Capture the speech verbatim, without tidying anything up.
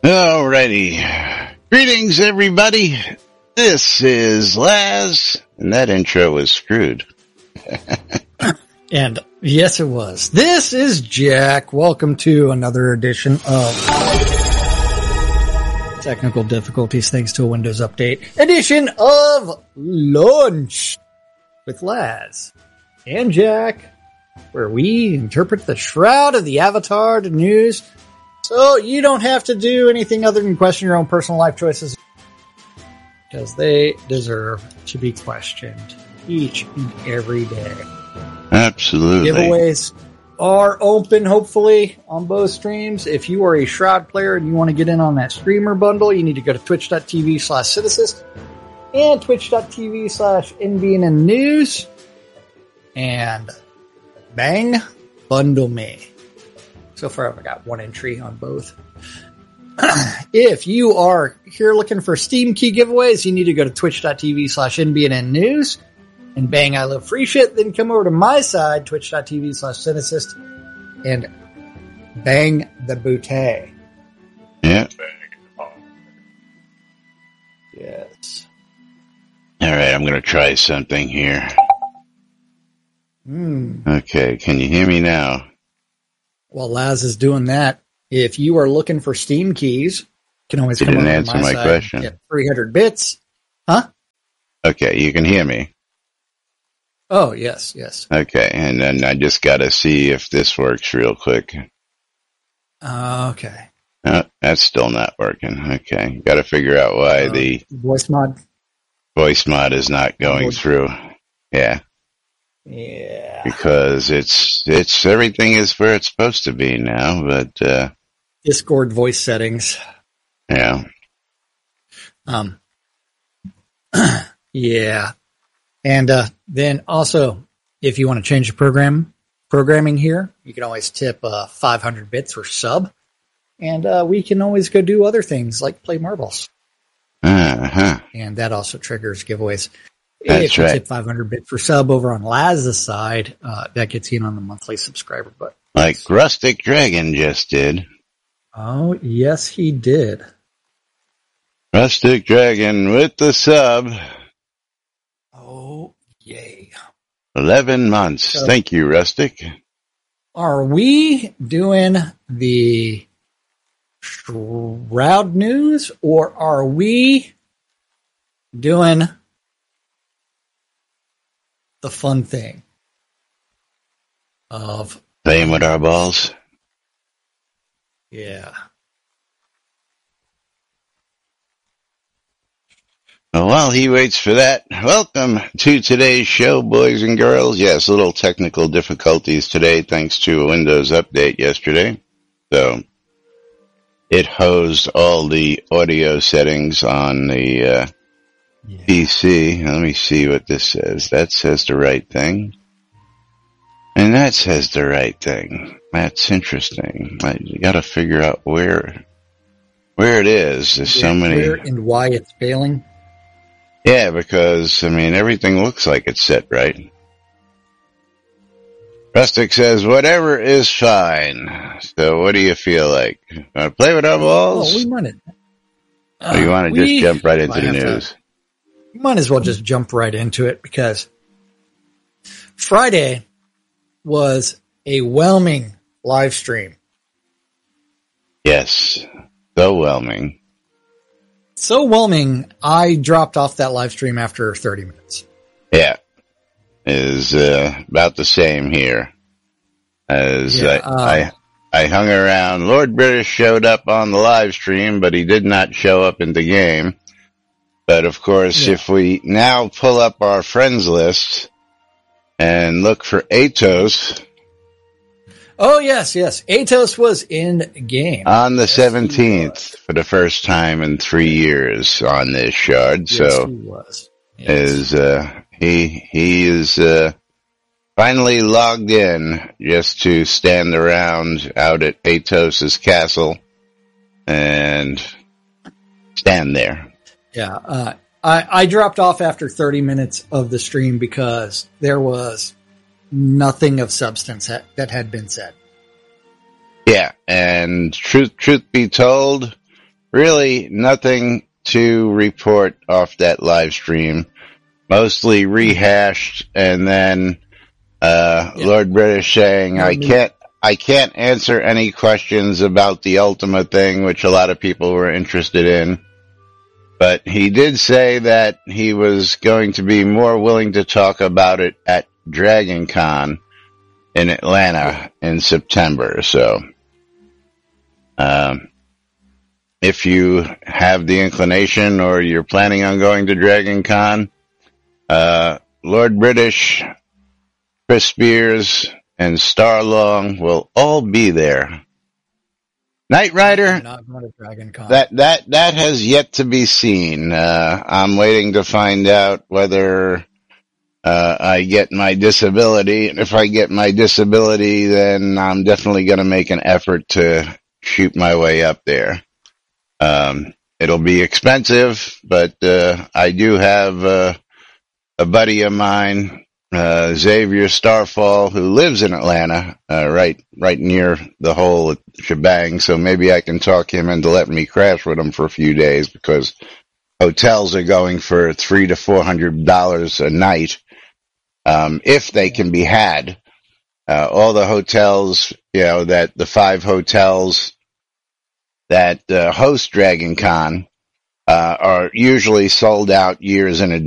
Alrighty. Greetings, everybody. This is Laz, and that intro was screwed. And yes, it was. This is Jack. Welcome to another edition of Technical Difficulties thanks to a Windows Update edition of Lunch with Laz and Jack, where we interpret the shroud of the Avatar to news so you don't have to do anything other than question your own personal life choices, because they deserve to be questioned each and every day. Absolutely. Giveaways are open, hopefully, on both streams. If you are a Shroud player and you want to get in on that streamer bundle, you need to go to twitch.tv slash Citysist and twitch.tv slash NBN News and bang, bundle me. So far, I've got one entry on both. If you are here looking for Steam key giveaways, you need to go to twitch.tv slash NBN News and bang, I love free shit. Then come over to my side, twitch.tv slash Citysist, and bang the bootay. Yeah. Yes. All right, I'm going to try something here. Mm. Okay, can you hear me now? While Laz is doing that, if you are looking for Steam keys, you can always You come didn't over answer to my, my side question. and get three hundred bits. Huh? Okay, you can hear me. Oh, yes, yes. Okay, and then I just got to see if this works real quick. Uh, okay. Oh, that's still not working. Okay, got to figure out why Uh, the voice mod. voice mod is not going through. Yeah. Yeah. Because it's, it's, everything is where it's supposed to be now, but, uh, Discord voice settings. yeah. Um, yeah. And, uh, then also, if you want to change the program, programming here, you can always tip, uh, five hundred bits for sub. And, uh, we can always go do other things like play marbles. Uh-huh. And that also triggers giveaways. That's if you right. tip five hundred bits for sub over on Laz's side, uh, that gets you in on the monthly subscriber button. Like Rustic Dragon just did. Oh, yes, he did. Rustic Dragon with the sub. Oh, yay. eleven months. So- Thank you, Rustic. Are we doing the Shroud news, or are we doing the fun thing of, Playing with our balls. yeah. Well, while he waits for that, welcome to today's show, boys and girls. Yes, little technical difficulties today thanks to a Windows update yesterday. So it hosed all the audio settings on the uh, yeah. P C. Let me see what this says. That says the right thing. And that says the right thing. That's interesting. I gotta figure out where, where it is. There's so many. Where and why it's failing. Yeah, because, I mean, everything looks like it's set right. Rustic says, whatever is fine. So what do you feel like? Want to play with our balls? Oh, we might have, uh, or you want to just jump right into the news? To, we might as well just jump right into it, because Friday was a whelming live stream. Yes. So whelming. So whelming, I dropped off that live stream after thirty minutes. Yeah. Is uh, about the same here. As Yeah, I, um, I I hung around. Lord British showed up on the live stream, but he did not show up in the game. But of course, Yeah. if we now pull up our friends list and look for Atos Oh, yes, yes. Atos was in game. on the Yes, he seventeenth was. for the first time in three years on this shard. Yes, So he was. Yes. is uh, he he is uh, finally logged in just to stand around out at Atos's castle and stand there. Yeah, uh, I, I dropped off after thirty minutes of the stream because there was nothing of substance ha- that had been said. Yeah, and truth truth be told, really nothing to report off that live stream. Mostly rehashed, and then uh, yeah. Lord British saying, I can't I can't answer any questions about the Ultima thing, which a lot of people were interested in. But he did say that he was going to be more willing to talk about it at Dragon Con in Atlanta in September. So, um, if you have the inclination or you're planning on going to Dragon Con, uh, Lord British, Chris Spears, and Starlong will all be there. Knight Rider, not going to Dragon Con. that, that, that has yet to be seen. Uh, I'm waiting to find out whether, uh, I get my disability. And if I get my disability, then I'm definitely going to make an effort to shoot my way up there. Um, it'll be expensive, but, uh, I do have, uh, a buddy of mine, uh, Xavier Starfall, who lives in Atlanta, uh, right, right near the whole shebang. So maybe I can talk him into letting me crash with him for a few days, because hotels are going for three to four hundred dollars a night, um, if they can be had. Uh, all the hotels, you know, that the five hotels that uh, host Dragon Con uh, are usually sold out years in advance.